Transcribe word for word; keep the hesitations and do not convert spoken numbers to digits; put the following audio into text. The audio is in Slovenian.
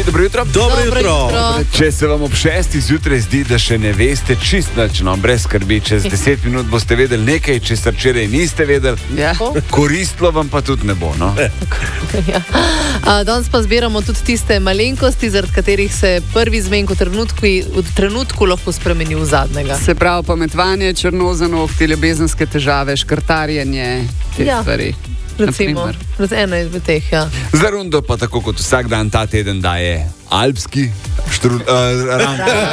dobro jutro. Dobro jutro. Če se vam ob šestih zjutraj zdi, da še ne veste čist nič, no, brez skrbi, čez deset minut boste vedeli nekaj, česar včeraj niste vedeli, Ja. koristilo vam pa tudi ne bo. No? Ja. A, danes pa zbiramo tudi tiste malenkosti, zaradi katerih se prvi zmenk v trenutku, v trenutku lahko spremeni v zadnjega. Se pravi, pametovanje, črnoza nohti, ljubezenske težave, škrtarjenje, te Ja. stvari. Recimo, raz ena izmed teh, ja. Za rundo pa tako kot vsak dan ta teden daje alpski štru, uh, ram,